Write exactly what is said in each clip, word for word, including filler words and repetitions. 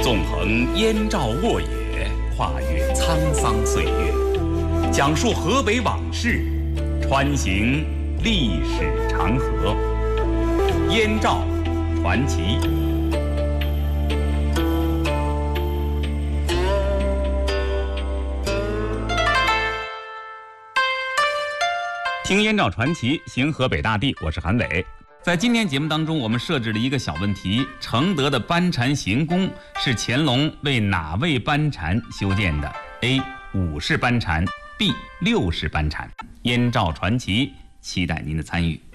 纵横燕赵沃野，跨越沧桑岁月，讲述河北往事，穿行历史长河。燕赵传奇。听燕赵传奇，行河北大地，我是韩伟。在今天节目当中，我们设置了一个小问题：承德的班禅行宫是乾隆为哪位班禅修建的 ？A. 五世班禅 ，B. 六世班禅。燕赵传奇，期待您的参与。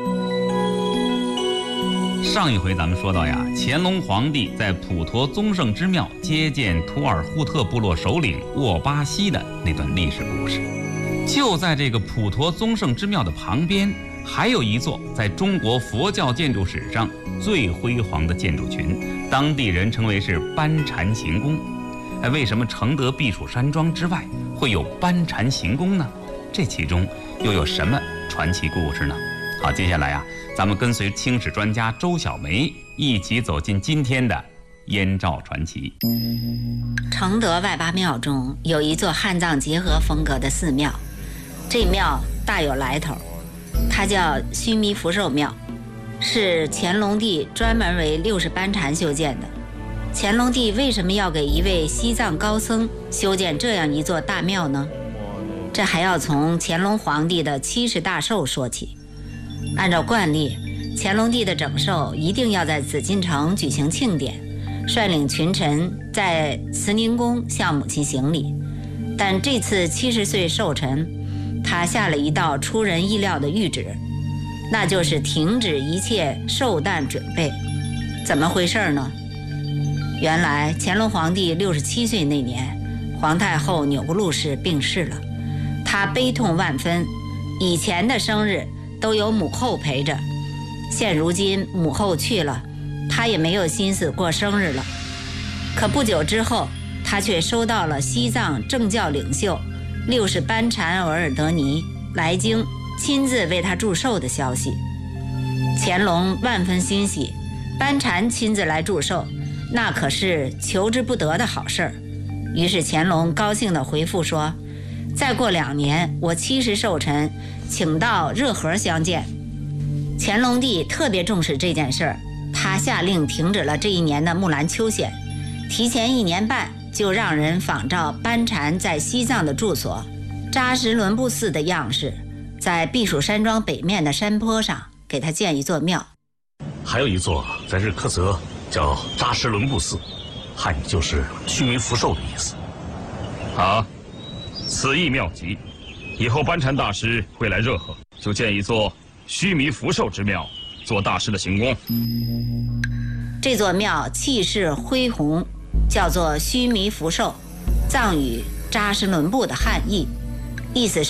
上一回咱们说到呀，乾隆皇帝在普陀宗圣之庙接见图尔扈特部落首领沃巴西的那段历史故事。就在这个普陀宗圣之庙的旁边，还有一座在中国佛教建筑史上最辉煌的建筑群，当地人称为是班禅行宫。哎，为什么承德避暑山庄之外会有班禅行宫呢？这其中又有什么传奇故事呢？好，接下来啊，咱们跟随清史专家周小梅一起走进今天的燕赵传奇。 承德外八庙中有一座汉藏结合风格的寺庙，这庙大有来头，它叫须弥福寿庙，是乾隆帝专门为六世班禅修建的。乾隆帝为什么要给一位西藏高僧修建这样一座大庙呢？这还要从乾隆皇帝的七十大寿说起。按照惯例，乾隆帝的整寿一定要在紫禁城举行庆典，率领群臣在慈宁宫向母亲行礼。但这次七十岁寿辰，他下了一道出人意料的谕旨，那就是停止一切寿诞准备。怎么回事呢？原来乾隆皇帝六十七岁那年，皇太后钮钴禄氏病逝了，他悲痛万分。以前的生日都有母后陪着，现如今母后去了，他也没有心思过生日了。可不久之后，他却收到了西藏政教领袖六世班禅额尔德尼来京亲自为他祝寿的消息。乾隆万分欣喜，班禅亲自来祝寿，那可是求之不得的好事儿。于是乾隆高兴地回复说，再过两年我七十寿辰，请到热河相见。乾隆帝特别重视这件事儿，他下令停止了这一年的木兰秋显，提前一年半就让人仿照班禅在西藏的住所扎什伦布寺的样式，在避暑山庄北面的山坡上给他建一座庙。 还有一座在日喀则叫扎什伦布寺，汉语就是须弥福寿的意思。 好，此意妙极，以后班禅大师会来热河，就建一座须弥福寿之庙做大师的行宫。 这座庙气势恢宏，叫做须弥福寿，藏语扎什伦布的汉译，意思是